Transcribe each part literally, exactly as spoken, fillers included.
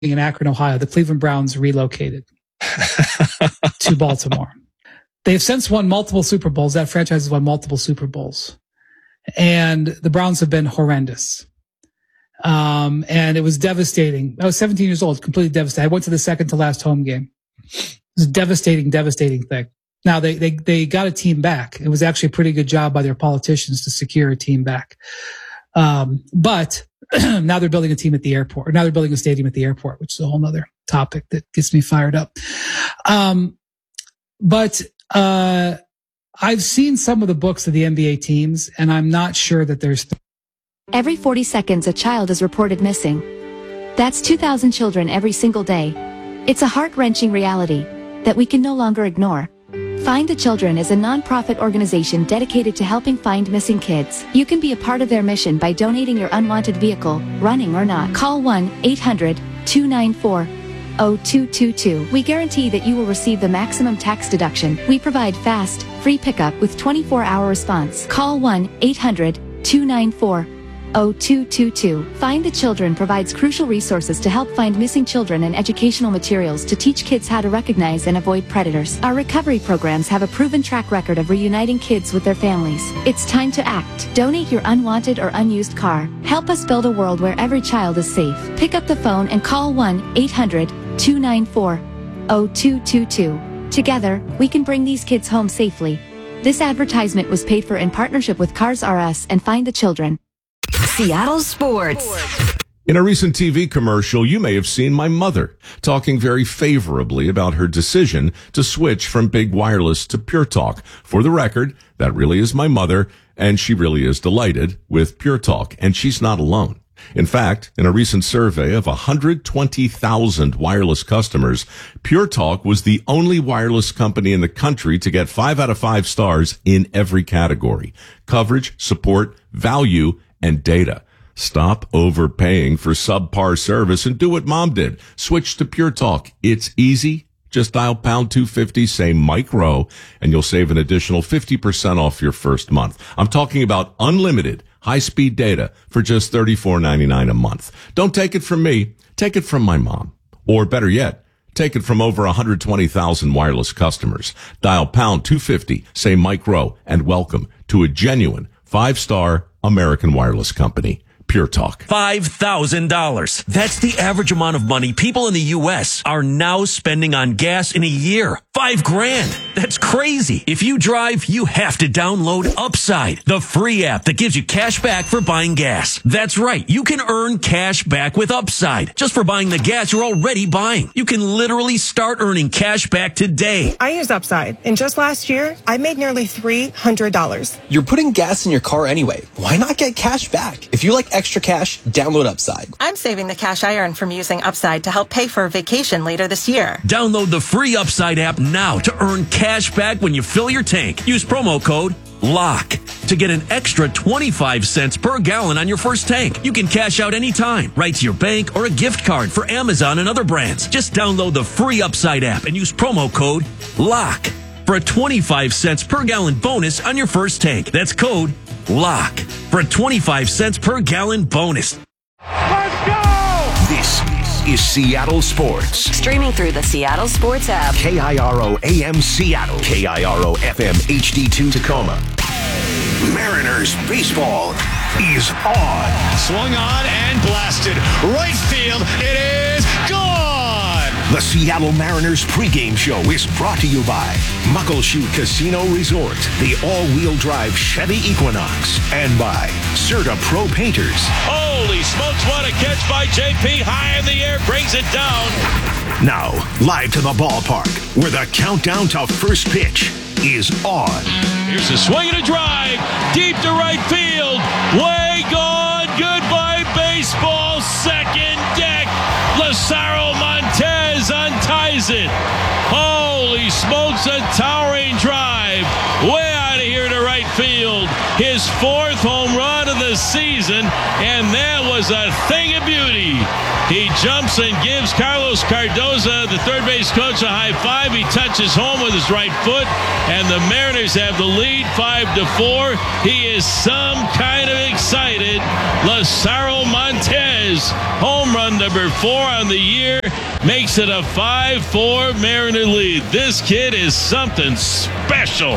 in Akron, Ohio, the Cleveland Browns relocated to Baltimore. They've since won multiple Super Bowls. That franchise has won multiple Super Bowls. And the Browns have been horrendous. Um, and it was devastating. I was seventeen years old, completely devastated. I went to the second to last home game. It was a devastating, devastating thing. Now they, they, they got a team back. It was actually a pretty good job by their politicians to secure a team back. Um, but now they're building a team at the airport. Now they're building a stadium at the airport, which is a whole nother topic that gets me fired up. Um, but, uh, I've seen some of the books of the N B A teams, and I'm not sure that there's... Every forty seconds, a child is reported missing. That's two thousand children every single day. It's a heart-wrenching reality that we can no longer ignore. Find the Children is a non-profit organization dedicated to helping find missing kids. You can be a part of their mission by donating your unwanted vehicle, running or not. Call one eight hundred two nine four oh two two two. We guarantee that you will receive the maximum tax deduction. We provide fast, free pickup with twenty-four hour response. Call one eight hundred two nine four oh two two two. Find the Children provides crucial resources to help find missing children and educational materials to teach kids how to recognize and avoid predators. Our recovery programs have a proven track record of reuniting kids with their families. It's time to act. Donate your unwanted or unused car. Help us build a world where every child is safe. Pick up the phone and call one eight hundred two nine four oh two two two. Together, we can bring these kids home safely. This advertisement was paid for in partnership with Cars R Us and Find the Children. Seattle Sports. In a recent T V commercial, you may have seen my mother talking very favorably about her decision to switch from Big Wireless to Pure Talk. For the record, that really is my mother, and she really is delighted with Pure Talk, and she's not alone. In fact, in a recent survey of one hundred twenty thousand wireless customers, Pure Talk was the only wireless company in the country to get five out of five stars in every category: coverage, support, value, and data. Stop overpaying for subpar service and do what Mom did. Switch to Pure Talk. It's easy. Just dial pound two fifty, say Mike Rowe, and you'll save an additional fifty percent off your first month. I'm talking about unlimited high-speed data for just thirty-four ninety-nine a month. Don't take it from me. Take it from my mom. Or better yet, take it from over one hundred twenty thousand wireless customers. Dial pound two fifty, say Mike Rowe, and welcome to a genuine five-star American wireless company. Pure Talk. five thousand dollars. That's the average amount of money people in the U S are now spending on gas in a year. Five grand. That's crazy. If you drive, you have to download Upside, the free app that gives you cash back for buying gas. That's right. You can earn cash back with Upside just for buying the gas you're already buying. You can literally start earning cash back today. I use Upside, and just last year, I made nearly three hundred dollars. You're putting gas in your car anyway. Why not get cash back? If you like extra cash, download Upside. I'm saving the cash I earn from using Upside to help pay for a vacation later this year. Download the free Upside app now to earn cash back when you fill your tank. Use promo code LOCK to get an extra twenty-five cents per gallon on your first tank. You can cash out anytime, right to your bank or a gift card for Amazon and other brands. Just download the free Upside app and use promo code LOCK for a twenty-five cents per gallon bonus on your first tank. That's code LOCK for a twenty-five cents per gallon bonus. Let's go! This is Seattle Sports. Streaming through the Seattle Sports app. K I R O A M Seattle. K I R O F M H D two Tacoma. Mariners baseball is on. Swung on and blasted. Right field. It is gone. The Seattle Mariners pregame show is brought to you by Muckleshoot Casino Resort, the all-wheel drive Chevy Equinox, and by Serta Pro Painters. Holy smokes, what a catch by J P. High in the air, brings it down. Now, live to the ballpark, where the countdown to first pitch is on. Here's a swing and a drive, deep to right field. Way gone, goodbye baseball, second deck. Lazaro Montez unties it. Holy smokes, a towering drive. Way out of here to right field. His fourth home run of the season, and that was a thing of beauty. He jumps and gives Carlos Cardoza, the third base coach, a high five. He touches home with his right foot, and the Mariners have the lead five to four. He is some kind of excited. Lazaro Montez, home run number four on the year, makes it a five four Mariner lead. This kid is something special.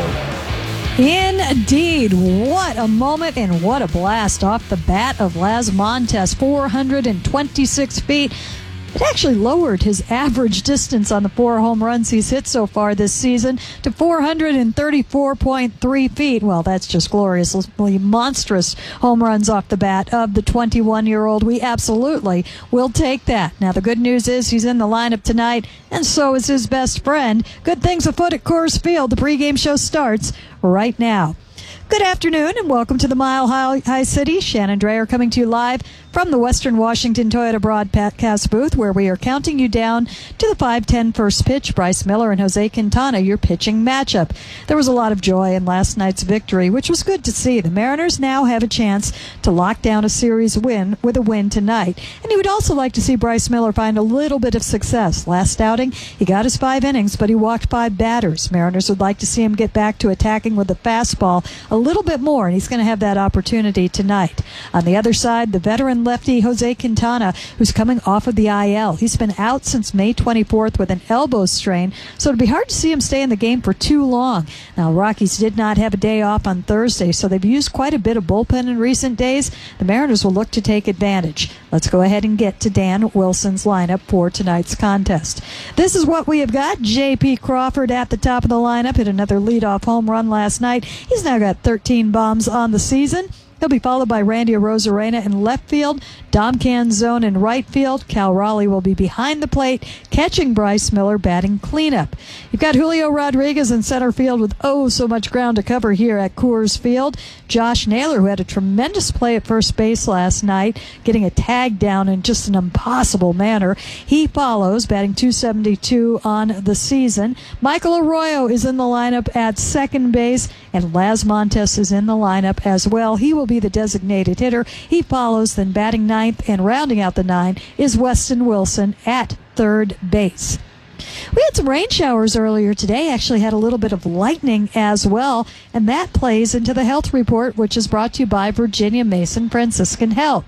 Indeed. What a moment and what a blast off the bat of Laz Montes. four hundred twenty-six feet. It actually lowered his average distance on the four home runs he's hit so far this season to four hundred thirty-four point three feet. Well, that's just gloriously monstrous home runs off the bat of the twenty-one-year-old. We absolutely will take that. Now, the good news is he's in the lineup tonight, and so is his best friend. Good things afoot at Coors Field. The pregame show starts right now. Good afternoon and welcome to the Mile High, High City. Shannon Dreyer coming to you live from the Western Washington Toyota broadcast booth, where we are counting you down to the five ten first pitch. Bryce Miller and Jose Quintana, your pitching matchup. There was a lot of joy in last night's victory, which was good to see. The Mariners now have a chance to lock down a series win with a win tonight. And you would also like to see Bryce Miller find a little bit of success. Last outing, he got his five innings, but he walked five batters. Mariners would like to see him get back to attacking with the fastball a little bit more, and he's going to have that opportunity tonight. On the other side, the veteran lefty Jose Quintana, who's coming off of the I L. He's been out since May twenty-fourth with an elbow strain, so it'd be hard to see him stay in the game for too long. Now, Rockies did not have a day off on Thursday, so they've used quite a bit of bullpen in recent days. The Mariners will look to take advantage. Let's go ahead and get to Dan Wilson's lineup for tonight's contest. This is what we have got. J P Crawford at the top of the lineup, hit another leadoff home run last night. He's now got thirteen bombs on the season. He'll be followed by Randy Arozarena in left field, Dom Canzone in right field. Cal Raleigh will be behind the plate, catching Bryce Miller, batting cleanup. You've got Julio Rodriguez in center field with oh so much ground to cover here at Coors Field. Josh Naylor, who had a tremendous play at first base last night, getting a tag down in just an impossible manner. He follows, batting two seventy-two on the season. Michael Arroyo is in the lineup at second base, and Laz Montes is in the lineup as well. He will be the designated hitter. He follows, then batting ninth and rounding out the nine is Weston Wilson at third base. We had some rain showers earlier today, actually had a little bit of lightning as well, and that plays into the health report, which is brought to you by Virginia Mason Franciscan Health.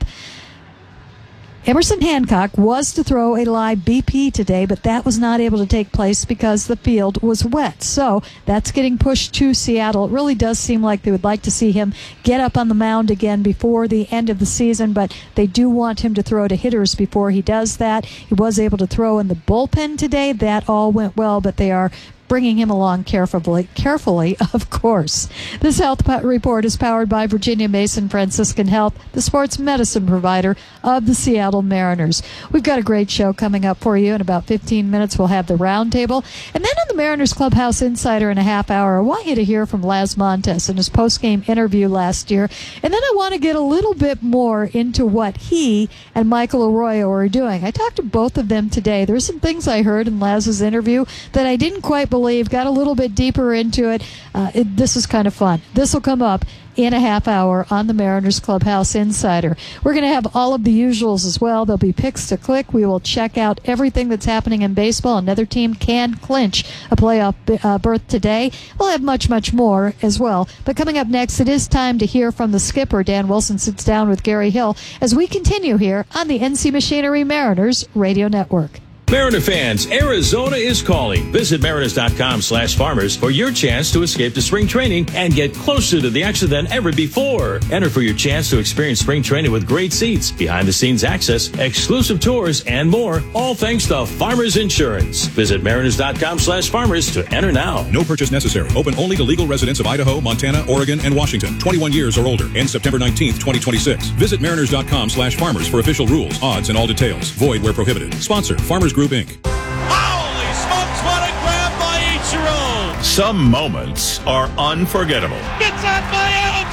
Emerson Hancock was to throw a live B P today, but that was not able to take place because the field was wet. So that's getting pushed to Seattle. It really does seem like they would like to see him get up on the mound again before the end of the season, but they do want him to throw to hitters before he does that. He was able to throw in the bullpen today. That all went well, but they are bringing him along carefully, carefully, of course. This health report is powered by Virginia Mason Franciscan Health, the sports medicine provider of the Seattle Mariners. We've got a great show coming up for you. In about fifteen minutes, we'll have the roundtable. And then on the Mariners Clubhouse Insider in a half hour, I want you to hear from Laz Montes in his post-game interview last year. And then I want to get a little bit more into what he and Michael Arroyo are doing. I talked to both of them today. There's some things I heard in Laz's interview that I didn't quite believe. Got a little bit deeper into it. Uh, it this is kind of fun. This will come up in a half hour on the Mariners Clubhouse Insider. We're going to have all of the usuals as well. There'll be picks to click. We will check out everything that's happening in baseball. Another team can clinch a playoff uh, berth today. We'll have much, much more as well. But coming up next, it is time to hear from the skipper. Dan Wilson sits down with Gary Hill as we continue here on the N C Machinery Mariners Radio Network. Mariner fans, Arizona is calling. Visit mariners.com slash farmers for your chance to escape to spring training and get closer to the action than ever before. Enter for your chance to experience spring training with great seats, behind-the-scenes access, exclusive tours, and more, all thanks to Farmers Insurance. Visit mariners.com slash farmers to enter now. No purchase necessary. Open only to legal residents of Idaho, Montana, Oregon, and Washington. twenty-one years or older. Ends September nineteenth, twenty twenty-six. Visit mariners.com slash farmers for official rules, odds, and all details. Void where prohibited. Sponsor, Farmers Group, Incorporated. Holy smokes, what a grab by Ichiro! Some moments are unforgettable. Gets out by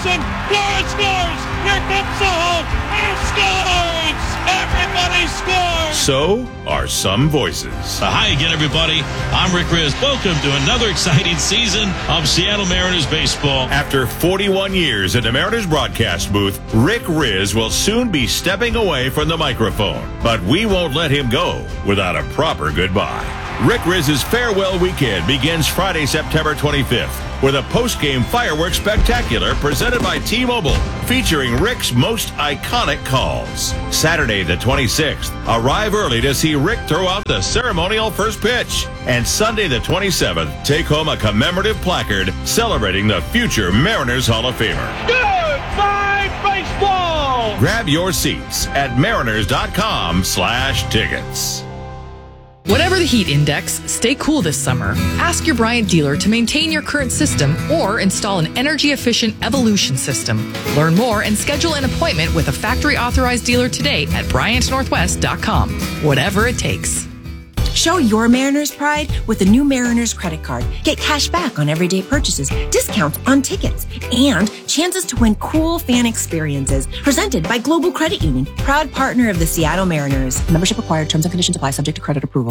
Wilson. Flores scores. Here comes the hole. And scores. Everybody scores. So are some voices. Uh, hi again, everybody. I'm Rick Riz. Welcome to another exciting season of Seattle Mariners baseball. After forty-one years in the Mariners broadcast booth, Rick Riz will soon be stepping away from the microphone. But we won't let him go without a proper goodbye. Rick Riz's farewell weekend begins Friday, September twenty-fifth, with a post-game fireworks spectacular presented by T-Mobile, featuring Rick's most iconic calls. Saturday the twenty-sixth, arrive early to see Rick throw out the ceremonial first pitch. And Sunday the twenty-seventh, take home a commemorative placard celebrating the future Mariners Hall of Famer. Goodbye, baseball! Grab your seats at mariners.com slash tickets. Whatever the heat index, stay cool this summer. Ask your Bryant dealer to maintain your current system or install an energy-efficient Evolution system. Learn more and schedule an appointment with a factory-authorized dealer today at bryant northwest dot com. Whatever it takes. Show your Mariners pride with the new Mariners credit card. Get cash back on everyday purchases, discounts on tickets, and chances to win cool fan experiences. Presented by Global Credit Union, proud partner of the Seattle Mariners. Membership required. Terms and conditions apply. Subject to credit approval.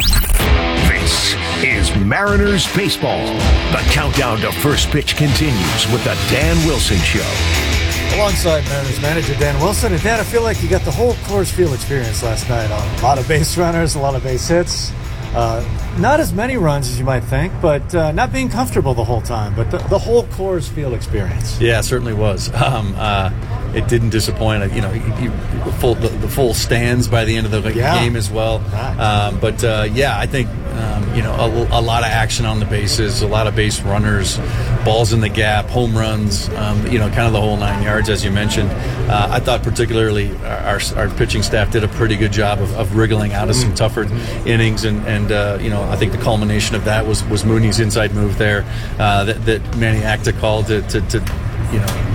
This is Mariners Baseball. The countdown to first pitch continues with the Dan Wilson Show. Alongside Mariners manager Dan Wilson. And Dan, I feel like you got the whole Coors Field experience last night on a lot of base runners, a lot of base hits. Uh, not as many runs as you might think, but uh, not being comfortable the whole time. But the, the whole Coors Field experience. Yeah, it certainly was. Um, uh, it didn't disappoint. You know, you, you, full, the, the full stands by the end of the yeah. game as well. Right. Um, but uh, yeah, I think um, you know a, a lot of action on the bases, a lot of base runners, balls in the gap, home runs. Um, you know, kind of the whole nine yards, as you mentioned. Uh, I thought particularly our, our pitching staff did a pretty good job of, of wriggling out of some mm-hmm. tougher mm-hmm. innings, and, and uh, you know, I think the culmination of that was, was Mooney's inside move there uh, that, that Manny Acta called to, to, to you know,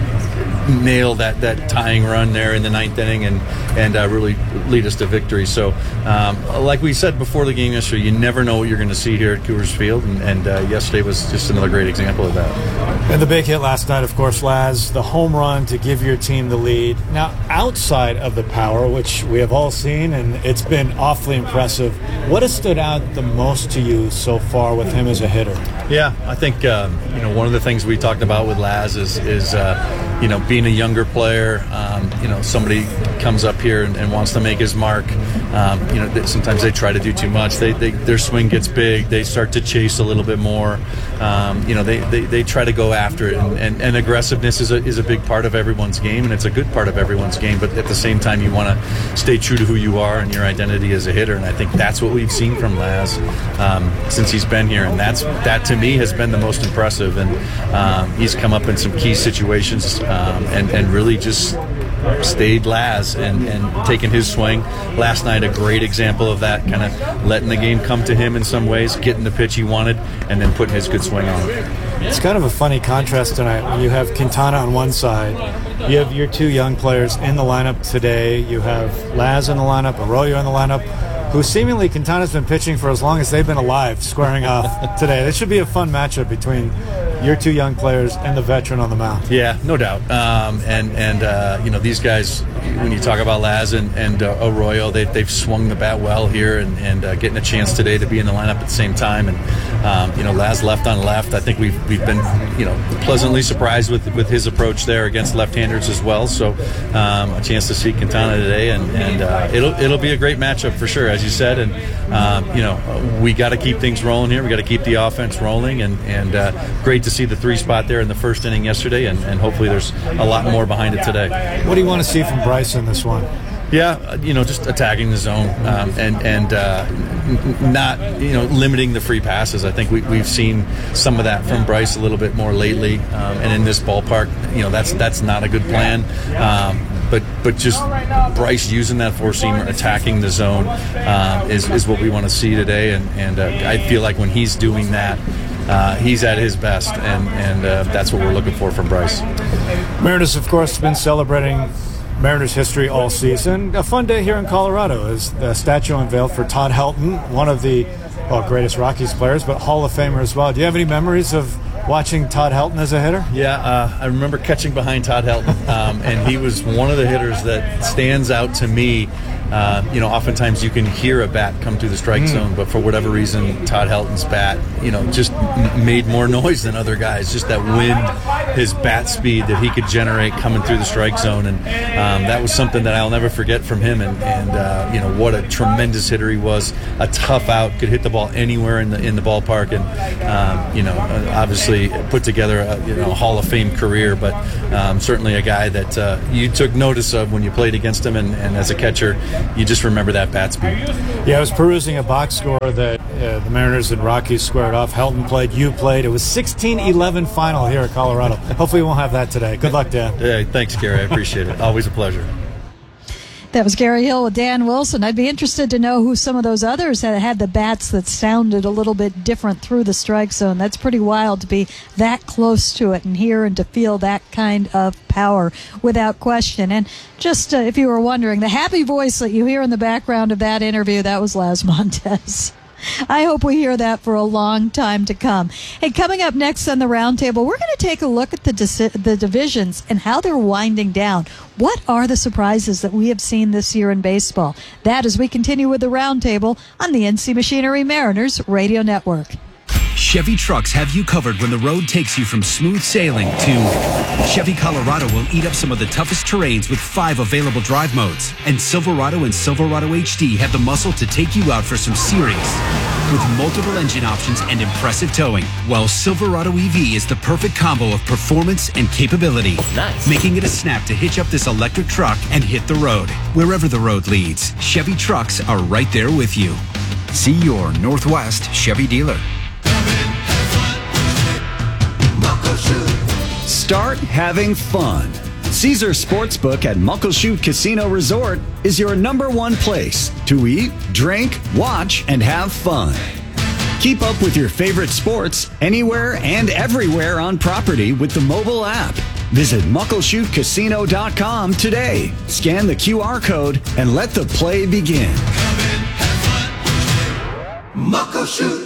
nail that, that tying run there in the ninth inning and and uh, really lead us to victory. So, um, like we said before the game yesterday, you never know what you're going to see here at Coors Field, and, and uh, yesterday was just another great example of that. And the big hit last night, of course, Laz, the home run to give your team the lead. Now, outside of the power, which we have all seen, and it's been awfully impressive, what has stood out the most to you so far with him as a hitter? Yeah, I think um, you know one of the things we talked about with Laz is is uh, you know being a younger player. Um, you know, somebody comes up here and, and wants to make his mark. Um, you know, sometimes they try to do too much. They, they their swing gets big. They start to chase a little bit more. Um, you know, they, they, they try to go after it, and, and, and aggressiveness is a is a big part of everyone's game, and it's a good part of everyone's game. But at the same time, you want to stay true to who you are and your identity as a hitter. And I think that's what we've seen from Laz um, since he's been here, and that's that to me has been the most impressive. And um, he's come up in some key situations um, and and really just stayed Laz and, and taken his swing. Last night, a great example of that, kind of letting the game come to him in some ways, getting the pitch he wanted, and then putting his good swing on it. It's kind of a funny contrast tonight. You have Quintana on one side. You have your two young players in the lineup today. You have Laz in the lineup, Arroyo in the lineup, who seemingly Quintana's been pitching for as long as they've been alive, squaring off today. This should be a fun matchup between your two young players and the veteran on the mound. Yeah, no doubt. Um, and, and uh, you know, these guys, when you talk about Laz and, and uh, Arroyo, they, they've swung the bat well here and, and uh, getting a chance today to be in the lineup at the same time. And, um, you know, Laz left on left. I think we've we've been, you know, pleasantly surprised with with his approach there against left-handers as well. So um, a chance to see Quintana today, and, and uh, it'll it'll be a great matchup for sure, as you said. And, um, you know, we got to keep things rolling here. We got to keep the offense rolling, and, and uh, great to see the three spot there in the first inning yesterday, and, and hopefully there's a lot more behind it today. What do you want to see from Bryce in this one? Yeah, you know, just attacking the zone um, and and uh, n- not you know limiting the free passes. I think we, we've seen some of that from Bryce a little bit more lately, um, and in this ballpark, you know, that's that's not a good plan. Um, but but just Bryce using that four seamer, attacking the zone um, is is what we want to see today, and and uh, I feel like when he's doing that, Uh, he's at his best, and, and uh, that's what we're looking for from Bryce. Mariners, of course, have been celebrating Mariners history all season. A fun day here in Colorado as the statue unveiled for Todd Helton, one of the well, greatest Rockies players, but Hall of Famer as well. Do you have any memories of watching Todd Helton as a hitter? Yeah, uh, I remember catching behind Todd Helton, um, and he was one of the hitters that stands out to me. Uh, you know, oftentimes you can hear a bat come through the strike mm. zone, but for whatever reason, Todd Helton's bat, you know, just m- made more noise than other guys. Just that wind, his bat speed that he could generate coming through the strike zone, and um, that was something that I'll never forget from him. And, and uh, you know, what a tremendous hitter he was. A tough out, could hit the ball anywhere in the in the ballpark, and um, you know, obviously put together a you know Hall of Fame career. But um, certainly a guy that uh, you took notice of when you played against him, and, and as a catcher, you just remember that bat speed. Yeah, I was perusing a box score that uh, the Mariners and Rockies squared off. Helton played, you played. It was sixteen eleven final here at Colorado. Hopefully we won't have that today. Good luck, Dan. Yeah, thanks, Gary. I appreciate it. Always a pleasure. That was Gary Hill with Dan Wilson. I'd be interested to know who some of those others had had the bats that sounded a little bit different through the strike zone. That's pretty wild to be that close to it and hear and to feel that kind of power without question. And just uh, if you were wondering, the happy voice that you hear in the background of that interview, that was Laz Montes. I hope we hear that for a long time to come. Hey, coming up next on the Roundtable, we're going to take a look at the dis- the divisions and how they're winding down. What are the surprises that we have seen this year in baseball? That as we continue with the Roundtable on the N C Machinery Mariners Radio Network. Chevy trucks have you covered when the road takes you from smooth sailing to Chevy Colorado will eat up some of the toughest terrains with five available drive modes. And Silverado and Silverado H D have the muscle to take you out for some serious with multiple engine options and impressive towing. While Silverado E V is the perfect combo of performance and capability. Nice. Making it a snap to hitch up this electric truck and hit the road. Wherever the road leads, Chevy trucks are right there with you. See your Northwest Chevy dealer. Start having fun. Caesar Sportsbook at Muckleshoot Casino Resort is your number one place to eat, drink, watch, and have fun. Keep up with your favorite sports anywhere and everywhere on property with the mobile app. Visit muckleshoot casino dot com today. Scan the Q R code and let the play begin. Come in, have fun. Muckleshoot.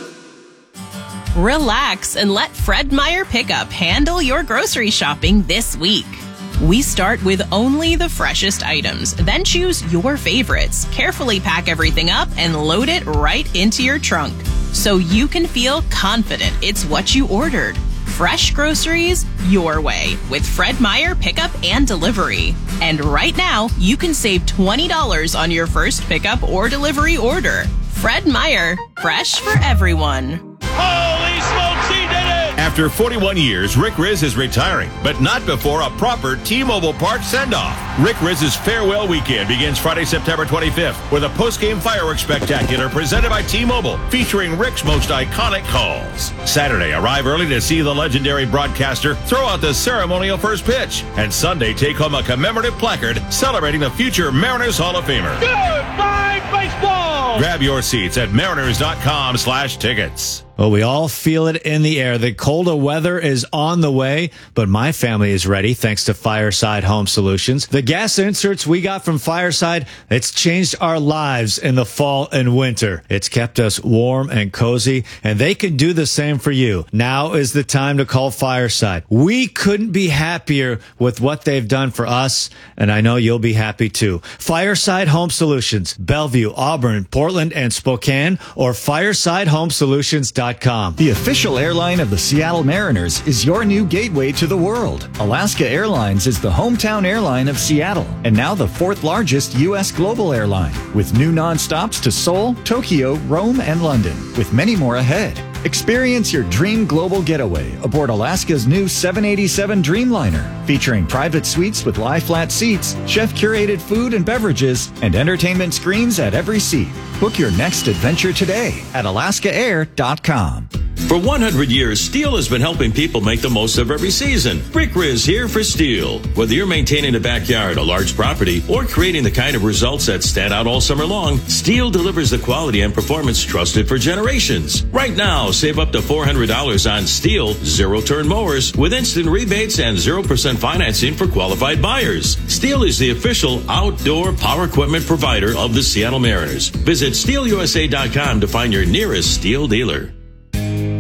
Relax and let Fred Meyer Pickup handle your grocery shopping this week. We start with only the freshest items, then choose your favorites, carefully pack everything up, and load it right into your trunk so you can feel confident it's what you ordered. Fresh groceries your way with Fred Meyer Pickup and Delivery. And right now, you can save twenty dollars on your first pickup or delivery order. Fred Meyer, fresh for everyone. Holy smokes, he did it! After forty-one years, Rick Riz is retiring, but not before a proper T-Mobile Park send-off. Rick Riz's farewell weekend begins Friday, September twenty-fifth with a post-game fireworks spectacular presented by T-Mobile, featuring Rick's most iconic calls. Saturday, arrive early to see the legendary broadcaster throw out the ceremonial first pitch. And Sunday, take home a commemorative placard celebrating the future Mariners Hall of Famer. Goodbye, baseball! Grab your seats at mariners.com slash tickets. Well, we all feel it in the air. The colder weather is on the way, but my family is ready thanks to Fireside Home Solutions. The gas inserts we got from Fireside, it's changed our lives in the fall and winter. It's kept us warm and cozy, and they can do the same for you. Now is the time to call Fireside. We couldn't be happier with what they've done for us, and I know you'll be happy too. Fireside Home Solutions, Bellevue, Auburn, Portland, and Spokane, or fireside home solutions dot com. The official airline of the Seattle Mariners is your new gateway to the world. Alaska Airlines is the hometown airline of Seattle, and now the fourth largest U S global airline, with new nonstops to Seoul, Tokyo, Rome, and London, with many more ahead. Experience your dream global getaway aboard Alaska's new seven eighty-seven Dreamliner, featuring private suites with lie-flat seats, chef-curated food and beverages, and entertainment screens at every seat. Book your next adventure today at alaska air dot com. For one hundred years, Steel has been helping people make the most of every season. Rick Riz here for Steel. Whether you're maintaining a backyard, a large property, or creating the kind of results that stand out all summer long, Steel delivers the quality and performance trusted for generations. Right now, save up to four hundred dollars on Steel zero-turn mowers with instant rebates and zero percent financing for qualified buyers. Steel is the official outdoor power equipment provider of the Seattle Mariners. Visit steel u s a dot com to find your nearest Steel dealer.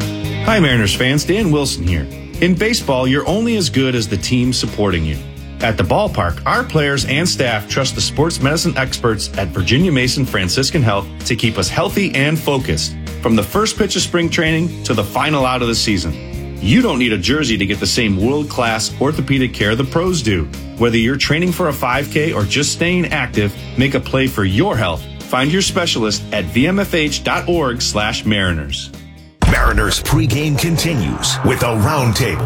Hi, Mariners fans. Dan Wilson here. In baseball, you're only as good as the team supporting you. At the ballpark, our players and staff trust the sports medicine experts at Virginia Mason Franciscan Health to keep us healthy and focused, from the first pitch of spring training to the final out of the season. You don't need a jersey to get the same world-class orthopedic care the pros do. Whether you're training for a five K or just staying active, make a play for your health. Find your specialist at v m f h dot org slash mariners. Mariners pregame continues with a roundtable.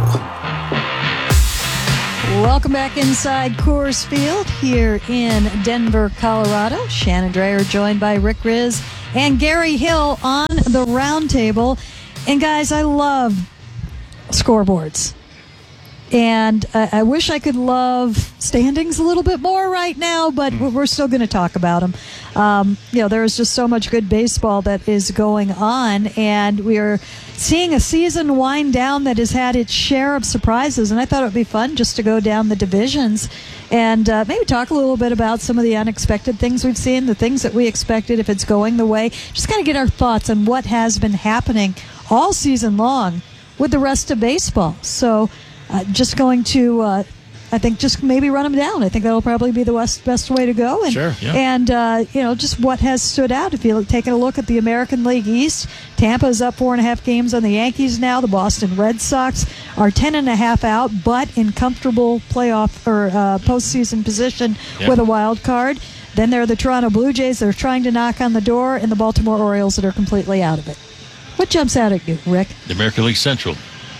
Welcome back inside Coors Field here in Denver, Colorado. Shannon Dreyer joined by Rick Riz and Gary Hill on the roundtable. And guys, I love scoreboards. And uh, I wish I could love standings a little bit more right now, but we're still going to talk about them. Um, you know, there is just so much good baseball that is going on, and we are seeing a season wind down that has had its share of surprises. And I thought it would be fun just to go down the divisions and uh, maybe talk a little bit about some of the unexpected things we've seen, the things that we expected if it's going the way. Just kind of get our thoughts on what has been happening all season long with the rest of baseball. So uh, just going to, uh, I think, just maybe run them down. I think that'll probably be the best, best way to go. And, sure, yeah. And, uh, you know, just what has stood out. If you're taking a look at the American League East, Tampa is up four and a half games on the Yankees now. The Boston Red Sox are ten and a half out, but in comfortable playoff or uh, postseason position yeah. with a wild card. Then there are the Toronto Blue Jays that are trying to knock on the door, and the Baltimore Orioles that are completely out of it. What jumps out at you, Rick? The American League Central.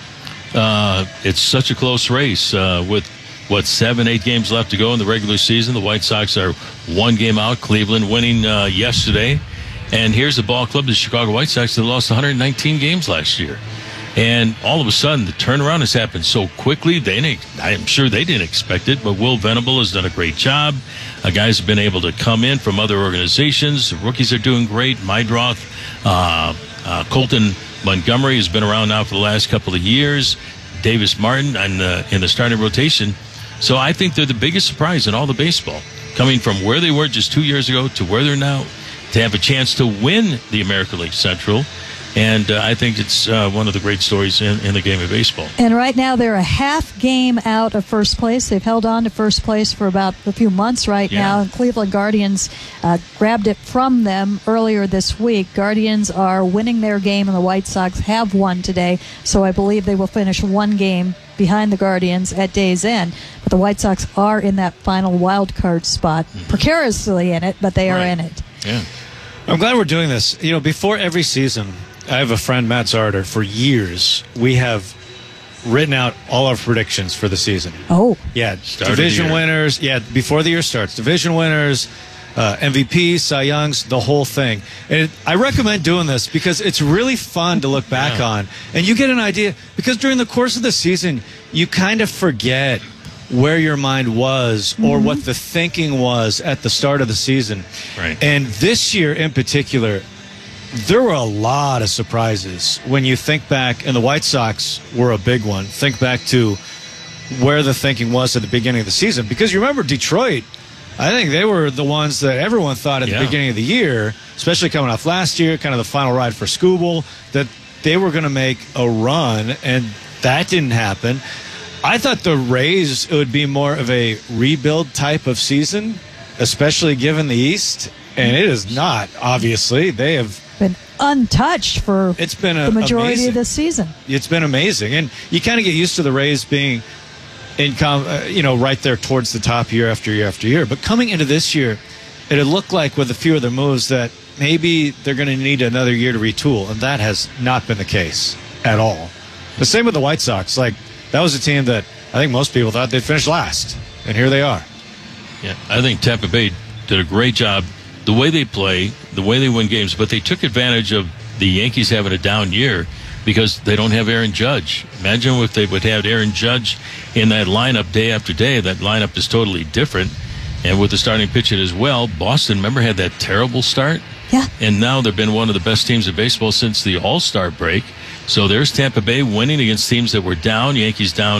Uh, it's such a close race uh, with, what, seven, eight games left to go in the regular season. The White Sox are one game out. Cleveland winning uh, yesterday. And here's the ball club, the Chicago White Sox, that lost one hundred nineteen games last year. And all of a sudden, the turnaround has happened so quickly. They didn't, I'm sure they didn't expect it, but Will Venable has done a great job. Uh, guys have been able to come in from other organizations. The rookies are doing great. Mydroth, uh, uh, Colton Montgomery has been around now for the last couple of years. Davis Martin on the, in the starting rotation. So I think they're the biggest surprise in all the baseball, coming from where they were just two years ago to where they're now, to have a chance to win the American League Central. And uh, I think it's uh, one of the great stories in, in the game of baseball. And right now they're a half game out of first place. They've held on to first place for about a few months right yeah. now. And Cleveland Guardians uh, grabbed it from them earlier this week. Guardians are winning their game, and the White Sox have won today. So I believe they will finish one game behind the Guardians at day's end. But the White Sox are in that final wild card spot, mm-hmm. precariously in it, but they are right. in it. Yeah. I'm glad we're doing this. You know, before every season, I have a friend, Matt Zarder. For years, we have written out all our predictions for the season. Oh. Yeah, Start division winners. Yeah, before the year starts. Division winners, uh, M V Ps, Cy Youngs, the whole thing. And it, I recommend doing this because it's really fun to look back yeah. on. And you get an idea. Because during the course of the season, you kind of forget where your mind was or mm-hmm. what the thinking was at the start of the season. Right. And this year in particular, there were a lot of surprises when you think back, and the White Sox were a big one. Think back to where the thinking was at the beginning of the season. Because you remember Detroit, I think they were the ones that everyone thought at yeah. the beginning of the year, especially coming off last year, kind of the final ride for Skubal, that they were going to make a run, and that didn't happen. I thought the Rays, it would be more of a rebuild type of season, especially given the East, and it is not, obviously. They have been untouched for it's been a, the majority amazing. of this season. It's been amazing, and you kind of get used to the Rays being in, uh, you know, right there towards the top year after year after year. But coming into this year, it had looked like with a few of their moves that maybe they're going to need another year to retool, and that has not been the case at all. The same with the White Sox. Like, that was a team that I think most people thought they'd finish last, and here they are. Yeah, I think Tampa Bay did a great job. The way they play, the way they win games, but they took advantage of the Yankees having a down year because they don't have Aaron Judge. Imagine if they would have Aaron Judge in that lineup day after day. That lineup is totally different. And with the starting pitching as well, Boston, remember, had that terrible start? Yeah. And now they've been one of the best teams in baseball since the All-Star break. So there's Tampa Bay winning against teams that were down. Yankees down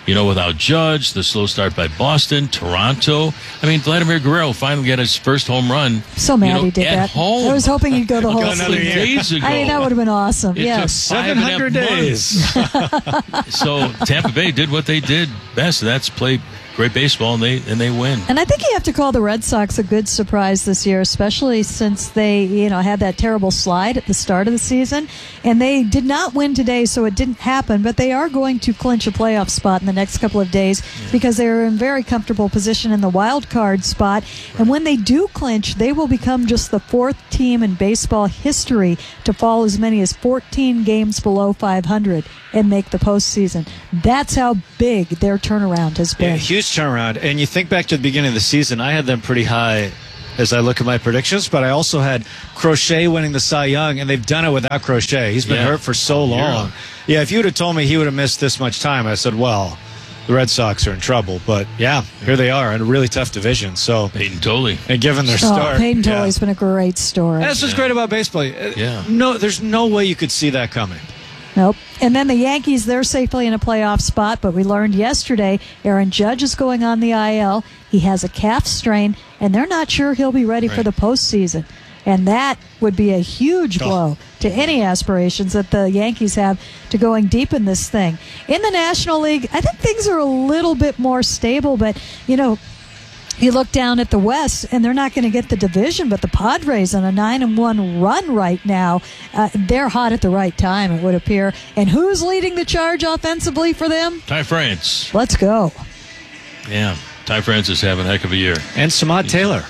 you know, without Judge, the slow start by Boston, Toronto. I mean, Vladimir Guerrero finally got his first home run. So mad you know, he did at that. home. I was hoping he'd go the whole another season. days ago. I mean, that would have been awesome. It yes. took seven hundred days. So Tampa Bay did what they did best. That's play great baseball, and they and they win. And I think you have to call the Red Sox a good surprise this year, especially since they, you know, had that terrible slide at the start of the season, and they did not win today, so it didn't happen. But they are going to clinch a playoff spot in the next couple of days yeah. because they are in very comfortable position in the wild card spot. Right. And when they do clinch, they will become just the fourth team in baseball history to fall as many as fourteen games below five hundred and make the postseason. That's how big their turnaround has been. Yeah, huge turnaround. And you think back to the beginning of the season, I had them pretty high as I look at my predictions, but I also had Crochet winning the Cy Young, and they've done it without Crochet. He's been yeah. hurt for so long. Yeah, if you would have told me he would have missed this much time, I said, well, the Red Sox are in trouble. But, yeah, here they are in a really tough division. So Peyton Tolley. And given their oh, start. Peyton yeah. Tolley's been a great story. That's what's yeah. great about baseball. Yeah. No, there's no way you could see that coming. Nope. And then the Yankees, they're safely in a playoff spot, but we learned yesterday Aaron Judge is going on the I L. He has a calf strain, and they're not sure he'll be ready right. for the postseason. And that would be a huge blow oh. to any aspirations that the Yankees have to going deep in this thing. In the National League, I think things are a little bit more stable, but, you know, you look down at the West, and they're not going to get the division, but the Padres on a nine and one run right now. Uh, they're hot at the right time, it would appear. And who's leading the charge offensively for them? Ty France. Let's go. Yeah, Ty France is having a heck of a year. And Samad Taylor.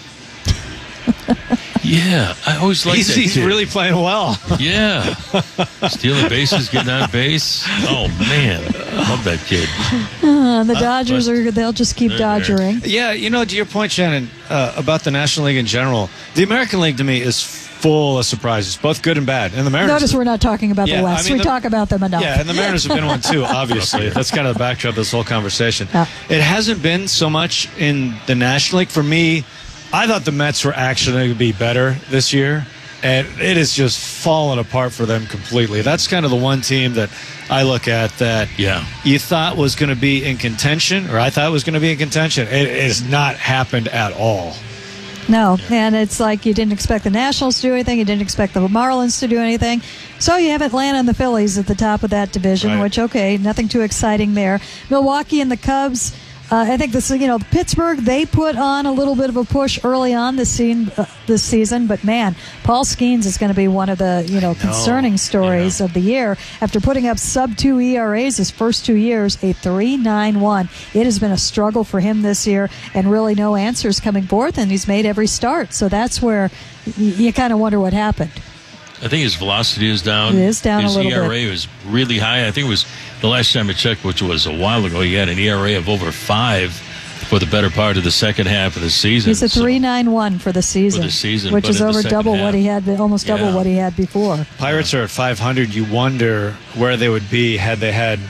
Yeah, I always like he's, that He's kid. really playing well. Yeah. Stealing bases, getting on base. Oh, man. Love that kid. Uh, the Dodgers, uh, are they'll just keep dodgering. There. Yeah, you know, to your point, Shannon, uh, about the National League in general, the American League to me is full of surprises, both good and bad. And the Mariners. Notice we're not talking about yeah, the West. I mean, we the, talk about them enough. Yeah, and the Mariners have been one too, obviously. That's kind of the backdrop of this whole conversation. Yeah. It hasn't been so much in the National League. For me, I thought the Mets were actually going to be better this year, and it has just fallen apart for them completely. That's kind of the one team that I look at that yeah. you thought was going to be in contention, or I thought was going to be in contention. It, it has not happened at all. No, and it's like you didn't expect the Nationals to do anything. You didn't expect the Marlins to do anything. So you have Atlanta and the Phillies at the top of that division, right. which, okay, nothing too exciting there. Milwaukee and the Cubs. Uh, I think this, you know, Pittsburgh, they put on a little bit of a push early on this, scene, uh, this season, but man, Paul Skeens is going to be one of the, you know, concerning stories yeah. of the year. After putting up sub two E R As his first two years, a three point nine one. It has been a struggle for him this year, and really no answers coming forth, and he's made every start. So that's where y- you kind of wonder what happened. I think his velocity is down. It is down his a little bit. His bit. E R A was really high. I think it was the last time I checked, which was a while ago, he had an E R A of over five for the better part of the second half of the season. He's a three point nine one for the season, for the season which is over double half. what he had, almost double yeah. what he had before. Pirates are at five hundred. You wonder where they would be had they had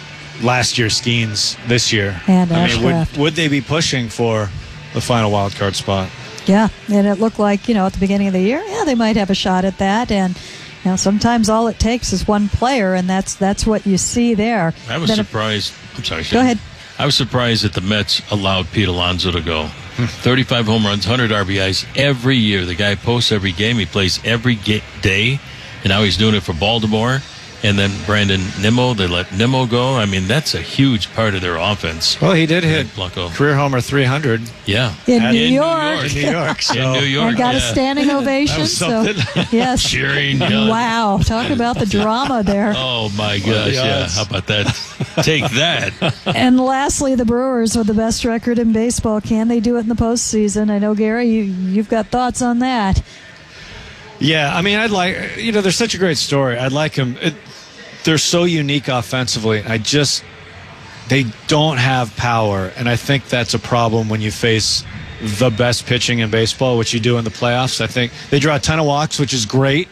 last year's Skeens this year. And I mean, would, Ashcraft. would they be pushing for the final wild card spot? Yeah, and it looked like, you know, at the beginning of the year, yeah, they might have a shot at that. And you know, sometimes all it takes is one player, and that's that's what you see there. I was then surprised. It, I'm sorry. Go ahead. I was surprised that the Mets allowed Pete Alonso to go. thirty-five home runs, one hundred R B Is every year. The guy posts every game. He plays every ga- day, and now he's doing it for Baltimore. And then Brandon Nimmo, they let Nimmo go. I mean, that's a huge part of their offense. Well, he did hit Blanco. career homer three hundred. Yeah. In, At, New, in York. New York. In New York. So. In New York. And got yeah. a standing ovation. That was so, something. yes. Cheering. Yeah. Wow. Talk about the drama there. Oh, my gosh. Yeah. How about that? Take that. And lastly, the Brewers with the best record in baseball. Can they do it in the postseason? I know, Gary, you, you've got thoughts on that. Yeah, I mean, I'd like, you know, they're such a great story. I'd like them. It, they're so unique offensively. I just, they don't have power. And I think that's a problem when you face the best pitching in baseball, which you do in the playoffs. I think they draw a ton of walks, which is great,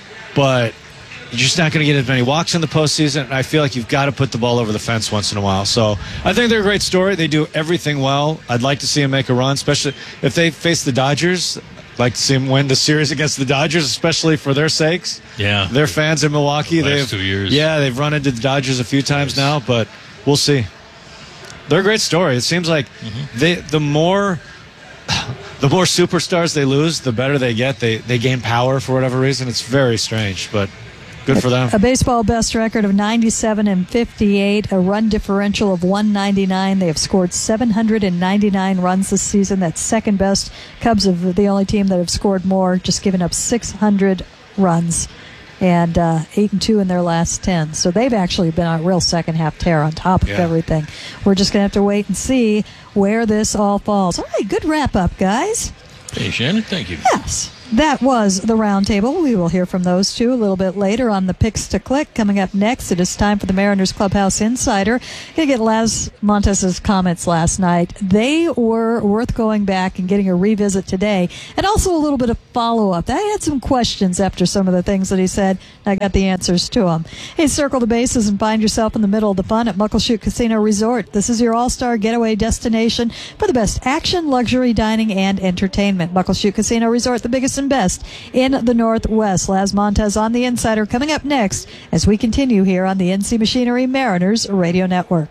but you're just not going to get as many walks in the postseason. And I feel like you've got to put the ball over the fence once in a while. So I think they're a great story. They do everything well. I'd like to see them make a run, especially if they face the Dodgers. I'd like to see them win the series against the Dodgers, especially for their sakes. Yeah. They're fans in Milwaukee. The last they've, two years. Yeah, they've run into the Dodgers a few times now, but we'll see. they're a great story. It seems like mm-hmm. they the more the more superstars they lose, the better they get. They they gain power for whatever reason. It's very strange, but good for them. A baseball best record of ninety-seven and fifty-eight, a run differential of one ninety-nine. They have scored seven hundred ninety-nine runs this season. That's second best. Cubs are the only team that have scored more, just giving up six hundred runs. And uh, eight and two in their last ten. So they've actually been on a real second half tear on top of yeah. everything. We're just going to have to wait and see where this all falls. All right, good wrap up, guys. Hey, Shannon, thank you. Yes. That was the roundtable. We will hear from those two a little bit later on the Picks to Click. Coming up next, it is time for the Mariners Clubhouse Insider. Going to get Laz Montes' comments last night. They were worth going back and getting a revisit today, and also a little bit of follow-up. I had some questions after some of the things that he said. I got the answers to them. Hey, circle the bases and find yourself in the middle of the fun at Muckleshoot Casino Resort. This is your all-star getaway destination for the best action, luxury, dining, and entertainment. Muckleshoot Casino Resort, the biggest and best in the Northwest. Laz Montes on the Insider coming up next as we continue here on the N C Machinery Mariners Radio Network.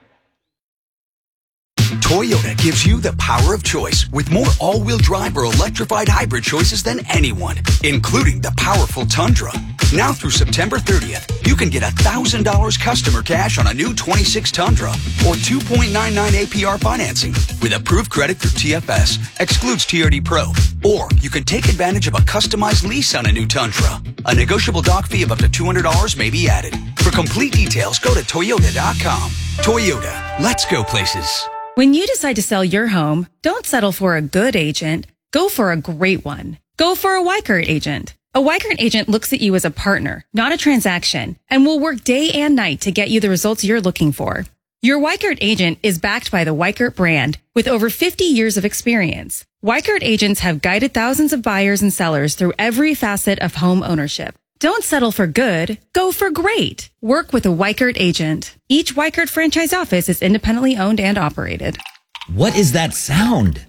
Toyota gives you the power of choice with more all-wheel drive or electrified hybrid choices than anyone, including the powerful Tundra. Now through September thirtieth, you can get one thousand dollars customer cash on a new twenty-six Tundra or two point nine nine A P R financing with approved credit through T F S, excludes T R D Pro. Or you can take advantage of a customized lease on a new Tundra. A negotiable dock fee of up to two hundred dollars may be added. For complete details, go to Toyota dot com. Toyota, let's go places. When you decide to sell your home, don't settle for a good agent. Go for a great one. Go for a Weichert agent. A Weichert agent looks at you as a partner, not a transaction, and will work day and night to get you the results you're looking for. Your Weichert agent is backed by the Weichert brand with over fifty years of experience. Weichert agents have guided thousands of buyers and sellers through every facet of home ownership. Don't settle for good. Go for great. Work with a Weichert agent. Each Weichert franchise office is independently owned and operated. What is that sound?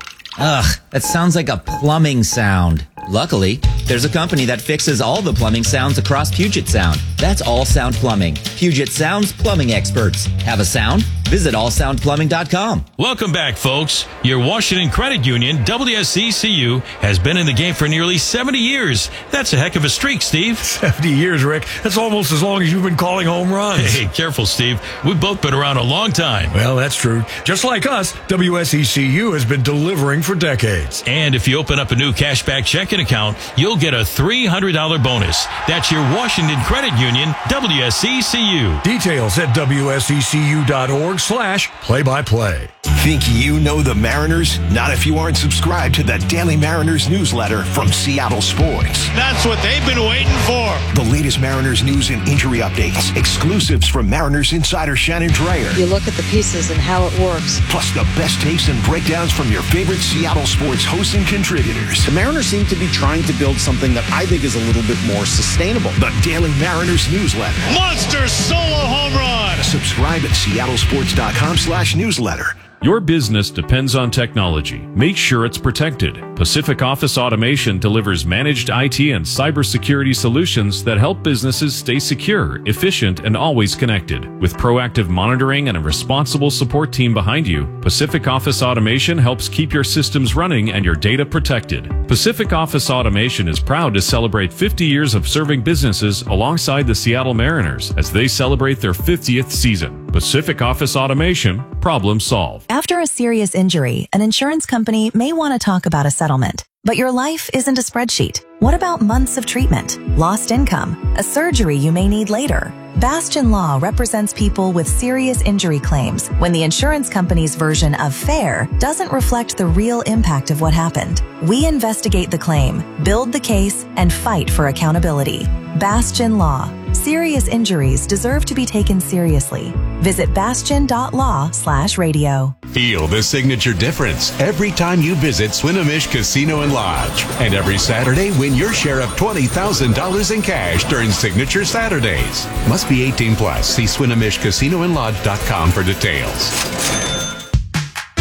Ugh, that sounds like a plumbing sound. Luckily, there's a company that fixes all the plumbing sounds across Puget Sound. That's All Sound Plumbing. Puget Sound's plumbing experts. Have a sound? Visit all sound plumbing dot com. Welcome back, folks. Your Washington Credit Union, W S E C U, has been in the game for nearly seventy years. That's a heck of a streak, Steve. seventy years, Rick. That's almost as long as you've been calling home runs. Hey, careful, Steve. We've both been around a long time. Well, that's true. Just like us, W S E C U has been delivering for decades. And if you open up a new cashback checking account, you'll get a three hundred dollars bonus. That's your Washington Credit Union, W S E C U. Details at W S E C U dot org slash play-by-play. Think you know the Mariners? Not if you aren't subscribed to the Daily Mariners newsletter from Seattle Sports. That's what they've been waiting for. The latest Mariners news and injury updates, exclusives from Mariners insider Shannon Dreyer. You look at the pieces and how it works. Plus the best takes and breakdowns from your favorite Seattle sports hosts and contributors. The Mariners seem to be trying to build something that I think is a little bit more sustainable. The Daily Mariners newsletter. Monster solo home run. Subscribe at seattle sports dot com slash newsletter. Your business depends on technology. Make sure it's protected. Pacific Office Automation delivers managed I T and cybersecurity solutions that help businesses stay secure, efficient, and always connected. With proactive monitoring and a responsible support team behind you, Pacific Office Automation helps keep your systems running and your data protected. Pacific Office Automation is proud to celebrate fifty years of serving businesses alongside the Seattle Mariners as they celebrate their fiftieth season. Pacific Office Automation, problem solved. After a serious injury, an insurance company may want to talk about a settlement. But your life isn't a spreadsheet. What about months of treatment, lost income, a surgery you may need later? Bastion Law represents people with serious injury claims when the insurance company's version of fair doesn't reflect the real impact of what happened. We investigate the claim, build the case, and fight for accountability. Bastion Law. Serious injuries deserve to be taken seriously. Visit bastion.law slash radio. Feel the signature difference every time you visit Swinomish Casino and Lodge. And every Saturday, win your share of twenty thousand dollars in cash during Signature Saturdays. Must be eighteen plus. See Swinomish Casino and Lodge dot com for details. Hi